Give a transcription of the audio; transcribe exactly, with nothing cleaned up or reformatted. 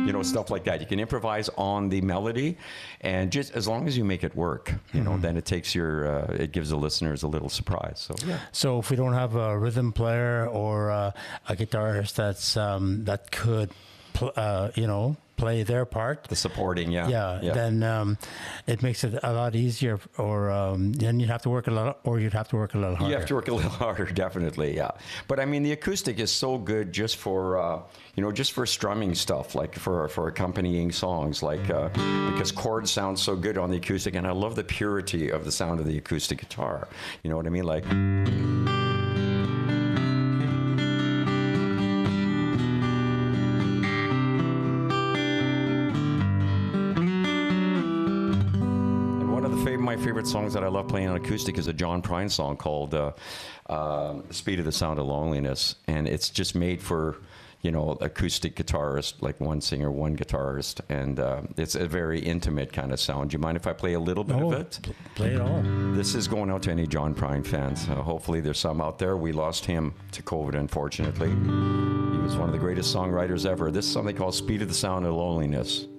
you know, stuff like that. You can improvise on the melody, and just as long as you make it work, you know, mm-hmm. then it takes your, uh, it gives the listeners a little surprise. So, yeah. So if we don't have a rhythm player or uh, a guitarist that's um, that could, pl- uh, you know, play their part, the supporting, yeah, yeah, yeah. then um, it makes it a lot easier. Or um, then you have to work a lot, or you'd have to work a little harder. You have to work a little harder, definitely, yeah. But I mean, the acoustic is so good just for uh, you know, just for strumming stuff, like for for accompanying songs, like uh, because chords sound so good on the acoustic, and I love the purity of the sound of the acoustic guitar. You know what I mean, like. My favorite songs that I love playing on acoustic is a John Prine song called uh, uh, "Speed of the Sound of Loneliness," and it's just made for, you know, acoustic guitarist, like one singer, one guitarist, and uh, it's a very intimate kind of sound. Do you mind if I play a little bit oh, of it? Play it all. This is going out to any John Prine fans. Uh, hopefully there's some out there. We lost him to COVID, unfortunately. He was one of the greatest songwriters ever. This is something called "Speed of the Sound of Loneliness."